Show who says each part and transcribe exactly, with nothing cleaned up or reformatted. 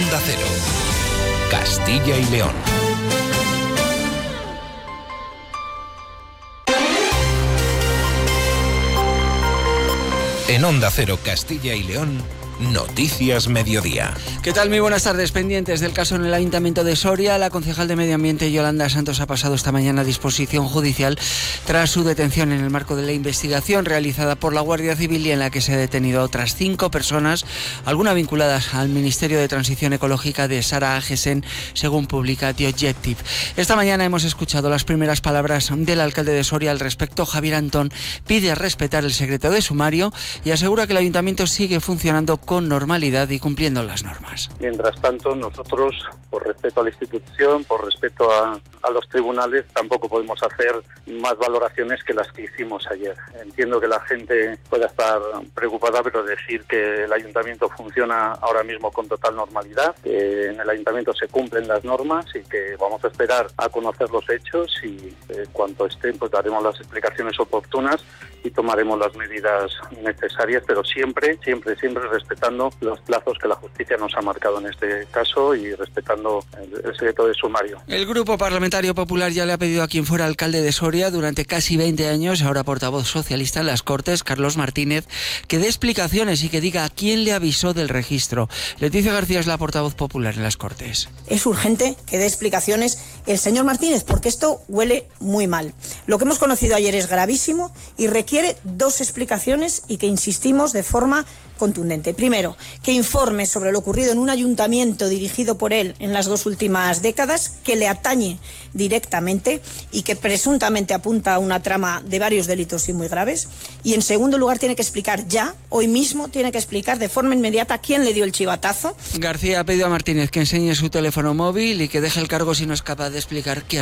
Speaker 1: Onda Cero, Castilla y León. En Onda Cero, Castilla y León, Noticias Mediodía.
Speaker 2: ¿Qué tal? Muy buenas tardes. Pendientes del caso en el Ayuntamiento de Soria, la concejal de Medio Ambiente, Yolanda Santos, ha pasado esta mañana a disposición judicial tras su detención en el marco de la investigación realizada por la Guardia Civil y en la que se ha detenido a otras cinco personas, algunas vinculadas al Ministerio de Transición Ecológica de Sara Agesen, según publica The Objective. Esta mañana hemos escuchado las primeras palabras del alcalde de Soria al respecto. Javier Antón pide respetar el secreto de sumario y asegura que el Ayuntamiento sigue funcionando con normalidad y cumpliendo las normas.
Speaker 3: Mientras tanto, nosotros, por respeto a la institución, por respeto a, a los tribunales, tampoco podemos hacer más valoraciones que las que hicimos ayer. Entiendo que la gente pueda estar preocupada, pero decir que el ayuntamiento funciona ahora mismo con total normalidad, que en el ayuntamiento se cumplen las normas y que vamos a esperar a conocer los hechos y eh, cuanto estén, pues daremos las explicaciones oportunas y tomaremos las medidas necesarias, pero siempre, siempre, siempre respetando los plazos que la justicia nos ha marcado en este caso y respetando el, el secreto de sumario.
Speaker 2: El Grupo Parlamentario Popular ya le ha pedido a quien fuera alcalde de Soria durante casi veinte años, ahora portavoz socialista en las Cortes, Carlos Martínez, que dé explicaciones y que diga a quién le avisó del registro. Leticia García es la portavoz popular en las Cortes.
Speaker 4: Es urgente que dé explicaciones el señor Martínez, porque esto huele muy mal. Lo que hemos conocido ayer es gravísimo y requiere dos explicaciones y que insistimos de forma contundente. Primero, que informe sobre lo ocurrido en un ayuntamiento dirigido por él en las dos últimas décadas, que le atañe directamente y que presuntamente apunta a una trama de varios delitos y muy graves. Y en segundo lugar, tiene que explicar ya, hoy mismo, tiene que explicar de forma inmediata quién le dio el chivatazo.
Speaker 2: García ha pedido a Martínez que enseñe su teléfono móvil y que deje el cargo si no es capaz de explicar quién